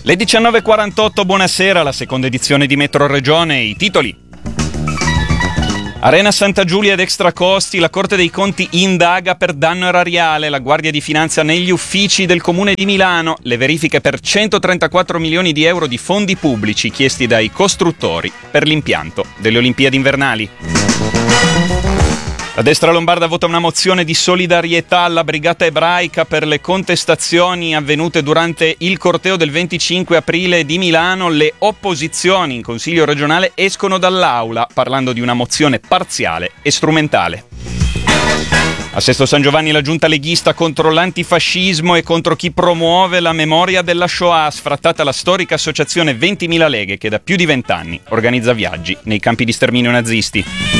Le 19.48, buonasera, la seconda edizione di Metro Regione, i titoli. Arena Santa Giulia ed extracosti, la Corte dei Conti indaga per danno erariale, la Guardia di Finanza negli uffici del Comune di Milano, le verifiche per 134 milioni di euro di fondi pubblici chiesti dai costruttori per l'impianto delle Olimpiadi invernali. La destra lombarda vota una mozione di solidarietà alla Brigata Ebraica per le contestazioni avvenute durante il corteo del 25 aprile di Milano. Le opposizioni in Consiglio regionale escono dall'aula parlando di una mozione parziale e strumentale. A Sesto San Giovanni la giunta leghista contro l'antifascismo e contro chi promuove la memoria della Shoah, sfrattata la storica associazione 20.000 Leghe che da più di 20 anni organizza viaggi nei campi di sterminio nazisti.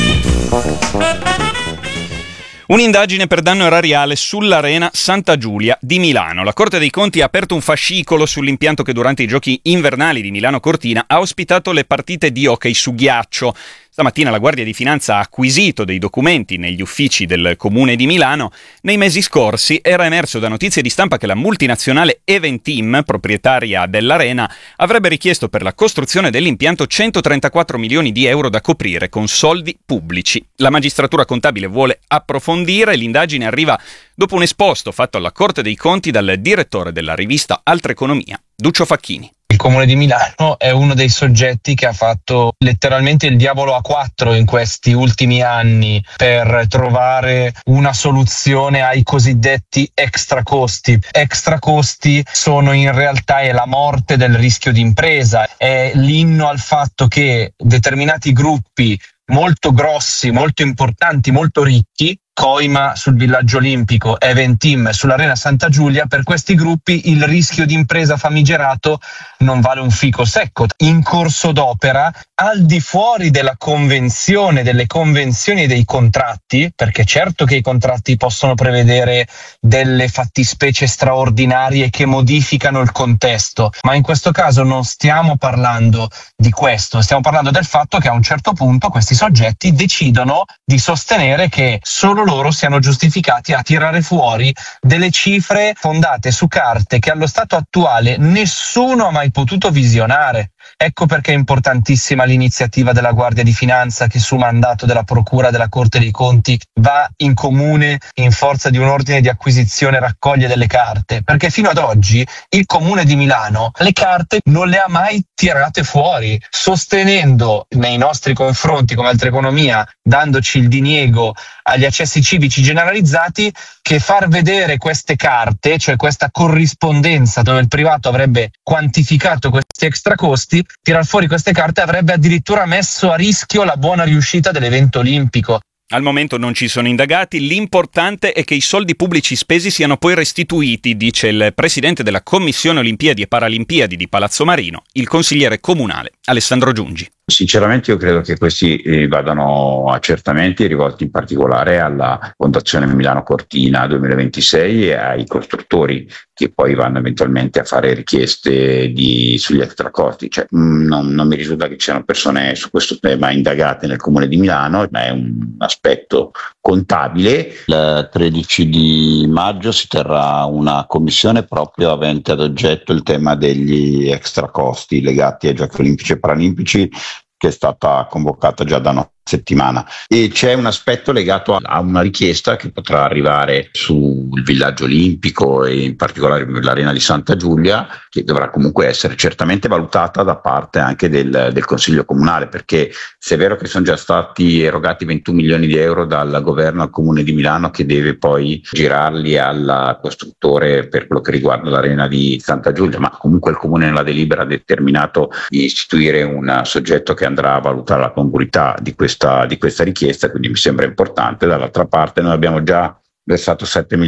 Un'indagine per danno erariale sull'Arena Santa Giulia di Milano. La Corte dei Conti ha aperto un fascicolo sull'impianto che durante i giochi invernali di Milano Cortina ha ospitato le partite di hockey su ghiaccio. Stamattina la Guardia di Finanza ha acquisito dei documenti negli uffici del Comune di Milano. Nei mesi scorsi era emerso da notizie di stampa che la multinazionale Eventim, proprietaria dell'Arena, avrebbe richiesto per la costruzione dell'impianto 134 milioni di euro da coprire con soldi pubblici. La magistratura contabile vuole approfondire. L'indagine arriva dopo un esposto fatto alla Corte dei Conti dal direttore della rivista Altra Economia, Duccio Facchini. Il Comune di Milano è uno dei soggetti che ha fatto letteralmente il diavolo a quattro in questi ultimi anni per trovare una soluzione ai cosiddetti extracosti. Extracosti sono in realtà è la morte del rischio d'impresa, è l'inno al fatto che determinati gruppi molto grossi, molto importanti, molto ricchi, Coima sul villaggio olimpico, Eventim sull'Arena Santa Giulia, per questi gruppi il rischio di impresa famigerato non vale un fico secco. In corso d'opera, al di fuori della convenzione, delle convenzioni e dei contratti, perché certo che i contratti possono prevedere delle fattispecie straordinarie che modificano il contesto, ma in questo caso non stiamo parlando di questo, stiamo parlando del fatto che a un certo punto questi soggetti decidono di sostenere che solo loro siano giustificati a tirare fuori delle cifre fondate su carte che allo stato attuale nessuno ha mai potuto visionare. Ecco perché è importantissima l'iniziativa della Guardia di Finanza che su mandato della Procura della Corte dei Conti va in comune in forza di un ordine di acquisizione, raccoglie delle carte, perché fino ad oggi il Comune di Milano le carte non le ha mai tirate fuori, sostenendo nei nostri confronti come Altra Economia, dandoci il diniego agli accessi civici generalizzati, che far vedere queste carte, cioè questa corrispondenza dove il privato avrebbe quantificato questi extracosti, tirar fuori queste carte avrebbe addirittura messo a rischio la buona riuscita dell'evento olimpico. Al momento non ci sono indagati, l'importante è che i soldi pubblici spesi siano poi restituiti, dice il presidente della Commissione Olimpiadi e Paralimpiadi di Palazzo Marino, il consigliere comunale Alessandro Giungi. Sinceramente io credo che questi vadano accertamenti rivolti in particolare alla Fondazione Milano Cortina 2026 e ai costruttori che poi vanno eventualmente a fare richieste sugli extracosti. Cioè, non mi risulta che ci siano persone su questo tema indagate nel Comune di Milano, ma è un aspetto contabile. Il 13 di maggio si terrà una commissione proprio avente ad oggetto il tema degli extracosti legati ai Giochi Olimpici e Paralimpici, che è stata convocata già da una settimana, e c'è un aspetto legato a una richiesta che potrà arrivare sul villaggio olimpico e in particolare l'Arena di Santa Giulia, che dovrà comunque essere certamente valutata da parte anche del Consiglio Comunale, perché se è vero che sono già stati erogati 21 milioni di euro dal governo al Comune di Milano, che deve poi girarli al costruttore per quello che riguarda l'Arena di Santa Giulia, ma comunque il Comune nella delibera ha determinato di istituire un soggetto che andrà a valutare la congruità di questa richiesta, quindi mi sembra importante. Dall'altra parte noi abbiamo già versato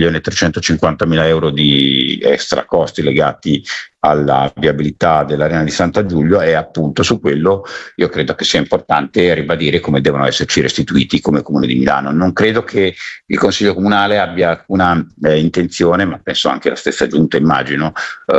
7.350.000 euro di extra costi legati alla viabilità dell'Arena di Santa Giulia, e appunto su quello io credo che sia importante ribadire come devono esserci restituiti come Comune di Milano. Non credo che il Consiglio Comunale abbia alcuna intenzione, ma penso anche la stessa Giunta, immagino,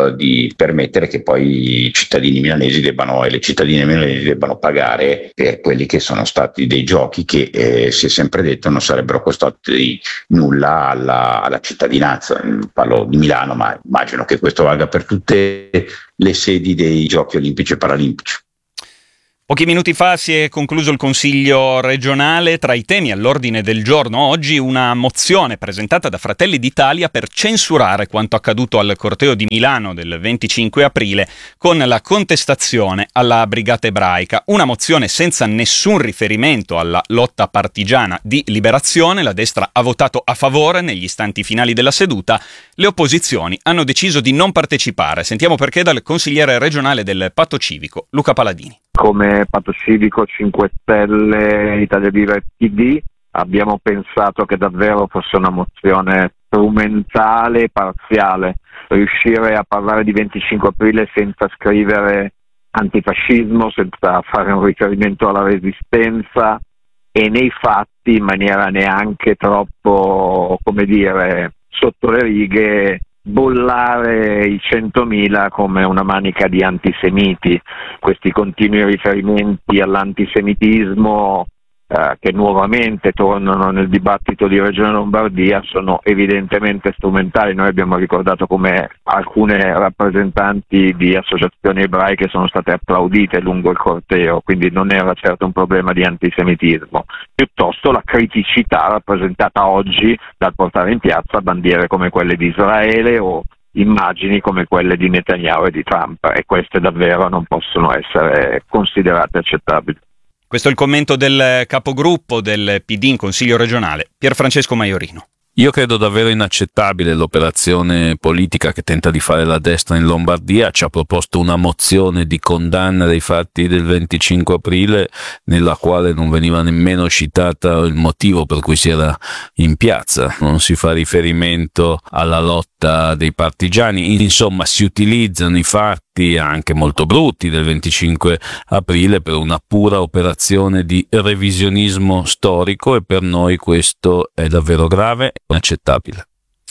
di permettere che poi i cittadini milanesi e le cittadine milanesi debbano pagare per quelli che sono stati dei giochi che si è sempre detto non sarebbero costati nulla alla cittadinanza. Parlo di Milano, ma immagino che questo valga per tutte tutte le sedi dei Giochi Olimpici e Paralimpici. Pochi minuti fa si è concluso il Consiglio regionale. Tra i temi all'ordine del giorno oggi una mozione presentata da Fratelli d'Italia per censurare quanto accaduto al corteo di Milano del 25 aprile con la contestazione alla Brigata Ebraica. Una mozione senza nessun riferimento alla lotta partigiana di liberazione. La destra ha votato a favore negli istanti finali della seduta. Le opposizioni hanno deciso di non partecipare. Sentiamo perché dal consigliere regionale del Patto Civico, Luca Paladini. Come Patto Civico 5 Stelle, Italia Viva e PD abbiamo pensato che davvero fosse una mozione strumentale e parziale. Riuscire a parlare di 25 aprile senza scrivere antifascismo, senza fare un riferimento alla resistenza e nei fatti in maniera neanche troppo, sotto le righe, bollare i 100.000 come una manica di antisemiti. Questi continui riferimenti all'antisemitismo che nuovamente tornano nel dibattito di Regione Lombardia sono evidentemente strumentali. Noi abbiamo ricordato come alcune rappresentanti di associazioni ebraiche sono state applaudite lungo il corteo, quindi non era certo un problema di antisemitismo, piuttosto la criticità rappresentata oggi dal portare in piazza bandiere come quelle di Israele o immagini come quelle di Netanyahu e di Trump, e queste davvero non possono essere considerate accettabili. Questo è il commento del capogruppo del PD in Consiglio regionale, Pierfrancesco Maiorino. Io credo davvero inaccettabile l'operazione politica che tenta di fare la destra in Lombardia. Ci ha proposto una mozione di condanna dei fatti del 25 aprile nella quale non veniva nemmeno citata il motivo per cui si era in piazza. Non si fa riferimento alla lotta dei partigiani. Insomma, si utilizzano i fatti anche molto brutti del 25 aprile per una pura operazione di revisionismo storico, e per noi questo è davvero grave e inaccettabile.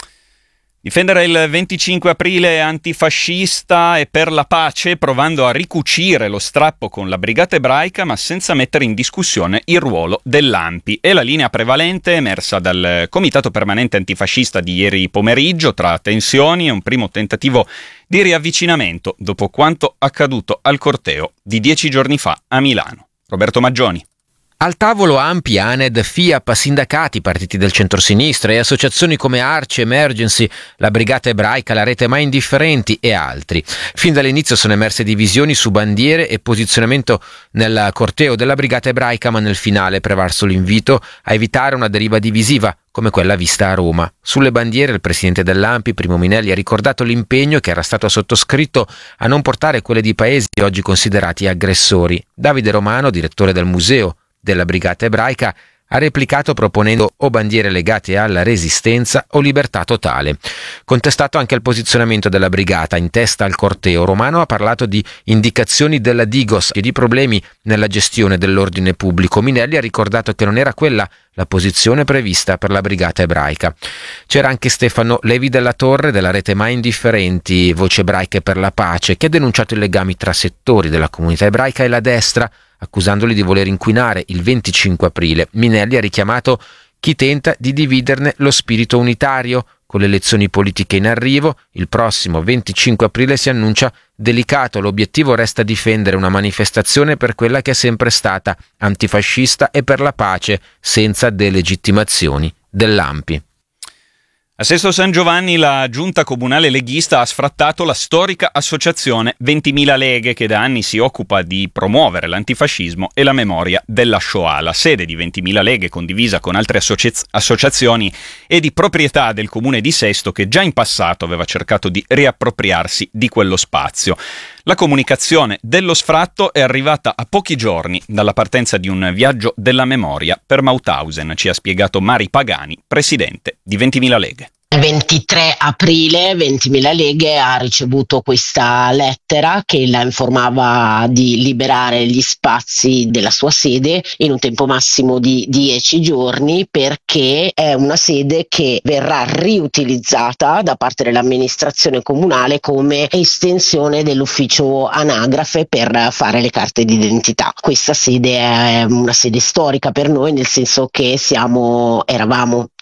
Difendere il 25 aprile antifascista e per la pace, provando a ricucire lo strappo con la Brigata Ebraica, ma senza mettere in discussione il ruolo dell'ANPI. È la linea prevalente emersa dal Comitato Permanente Antifascista di ieri pomeriggio, tra tensioni e un primo tentativo di riavvicinamento dopo quanto accaduto al corteo di 10 giorni fa a Milano. Roberto Maggioni. Al tavolo ANPI, ANED, FIAP, sindacati, partiti del centrosinistra e associazioni come Arci, Emergency, la Brigata Ebraica, la Rete Mai Indifferenti e altri. Fin dall'inizio sono emerse divisioni su bandiere e posizionamento nel corteo della Brigata Ebraica, ma nel finale è prevalso l'invito a evitare una deriva divisiva come quella vista a Roma. Sulle bandiere il presidente dell'ANPI, Primo Minelli, ha ricordato l'impegno che era stato sottoscritto a non portare quelle di paesi oggi considerati aggressori. Davide Romano, direttore del museo della Brigata Ebraica, ha replicato proponendo o bandiere legate alla resistenza o libertà totale. Contestato anche il posizionamento della brigata in testa al corteo, Romano ha parlato di indicazioni della Digos e di problemi nella gestione dell'ordine pubblico. Minelli ha ricordato che non era quella la posizione prevista per la Brigata Ebraica. C'era anche Stefano Levi della Torre della Rete Mai Indifferenti, Voci Ebraiche per la Pace, che ha denunciato i legami tra settori della comunità ebraica e la destra, accusandoli di voler inquinare il 25 aprile. Minelli ha richiamato chi tenta di dividerne lo spirito unitario. Con le elezioni politiche in arrivo, il prossimo 25 aprile si annuncia delicato. L'obiettivo resta difendere una manifestazione per quella che è sempre stata, antifascista e per la pace, senza delegittimazioni dell'ANPI. A Sesto San Giovanni la giunta comunale leghista ha sfrattato la storica associazione 20.000 Leghe, che da anni si occupa di promuovere l'antifascismo e la memoria della Shoah. La sede di 20.000 Leghe, condivisa con altre associazioni, è di proprietà del comune di Sesto, che già in passato aveva cercato di riappropriarsi di quello spazio. La comunicazione dello sfratto è arrivata a pochi giorni dalla partenza di un viaggio della memoria per Mauthausen, ci ha spiegato Mari Pagani, presidente di 20.000 Leghe. Il 23 aprile 20.000 Leghe ha ricevuto questa lettera che la informava di liberare gli spazi della sua sede in un tempo massimo di 10 giorni, perché è una sede che verrà riutilizzata da parte dell'amministrazione comunale come estensione dell'ufficio anagrafe per fare le carte d'identità. Questa sede è una sede storica per noi, nel senso che eravamo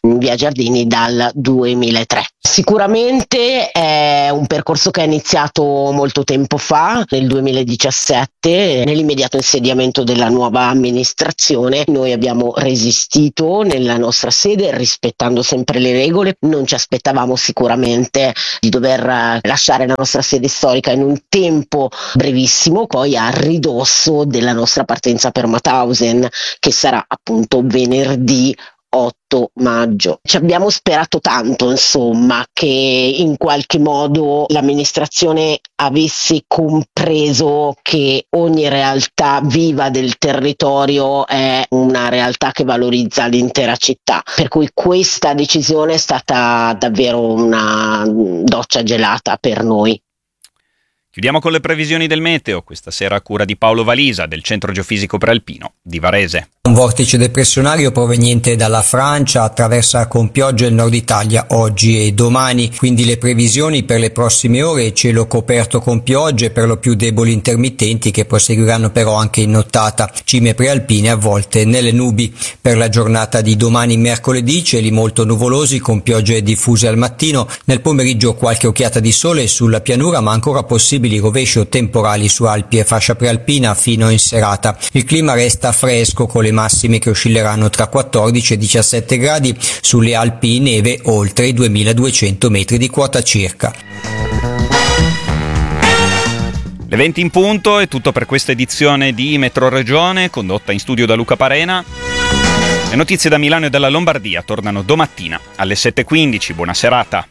in via Giardini dal 2003. Sicuramente è un percorso che è iniziato molto tempo fa, nel 2017, nell'immediato insediamento della nuova amministrazione. Noi abbiamo resistito nella nostra sede rispettando sempre le regole, non ci aspettavamo sicuramente di dover lasciare la nostra sede storica in un tempo brevissimo, poi a ridosso della nostra partenza per Mauthausen, che sarà appunto venerdì 8 maggio. Ci abbiamo sperato tanto, insomma, che in qualche modo l'amministrazione avesse compreso che ogni realtà viva del territorio è una realtà che valorizza l'intera città. Per cui questa decisione è stata davvero una doccia gelata per noi. Chiudiamo con le previsioni del meteo, questa sera a cura di Paolo Valisa del Centro Geofisico Prealpino di Varese. Un vortice depressionario proveniente dalla Francia attraversa con pioggia il nord Italia oggi e domani, quindi le previsioni per le prossime ore: cielo coperto con piogge per lo più deboli intermittenti che proseguiranno però anche in nottata, cime prealpine avvolte nelle nubi. Per la giornata di domani mercoledì cieli molto nuvolosi con piogge diffuse al mattino, nel pomeriggio qualche occhiata di sole sulla pianura ma ancora possibili rovesci o temporali su Alpi e fascia prealpina fino in serata. Il clima resta fresco con le massime che oscilleranno tra 14 e 17 gradi, sulle Alpi neve oltre i 2200 metri di quota circa. Le 20 in punto è tutto per questa edizione di Metroregione, condotta in studio da Luca Parena. Le notizie da Milano e dalla Lombardia tornano domattina alle 7:15. Buona serata.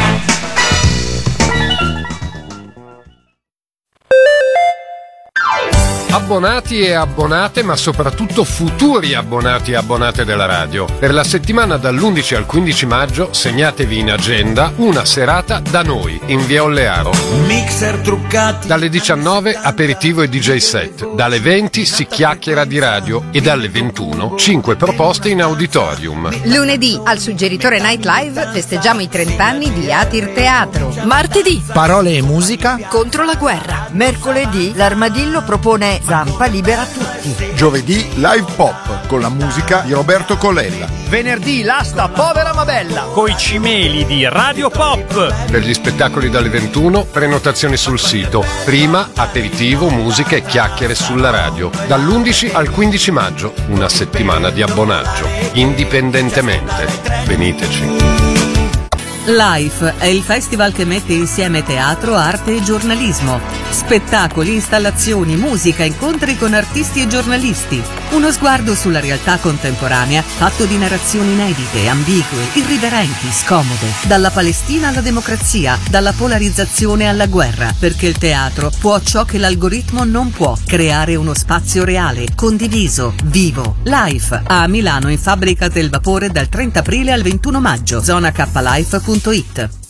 Abbonati e abbonate, ma soprattutto futuri abbonati e abbonate della radio. Per la settimana dall'11 al 15 maggio segnatevi in agenda una serata da noi in via Ollearo. Mixer truccati. Dalle 19 aperitivo e DJ set. Dalle 20 si chiacchiera di radio e dalle 21 5 proposte in auditorium. Lunedì al Suggeritore Night Live festeggiamo i 30 anni di Atir Teatro. Martedì parole e musica Contro la guerra. Mercoledì l'Armadillo propone Zampa libera tutti. Giovedì live pop con la musica di Roberto Colella. Venerdì l'asta povera ma bella coi cimeli di Radio Pop. Per gli spettacoli dalle 21 prenotazioni sul sito. Prima aperitivo, musica e chiacchiere sulla radio. Dall'11 al 15 maggio una settimana di abbonaggio. Indipendentemente. Veniteci. Life è il festival che mette insieme teatro, arte e giornalismo. Spettacoli, installazioni, musica, incontri con artisti e giornalisti. Uno sguardo sulla realtà contemporanea fatto di narrazioni inedite, ambigue, irriverenti, scomode. Dalla Palestina alla democrazia, dalla polarizzazione alla guerra. Perché il teatro può ciò che l'algoritmo non può: creare uno spazio reale, condiviso, vivo. Life a Milano in Fabbrica del Vapore dal 30 aprile al 21 maggio. Zona KLife.it.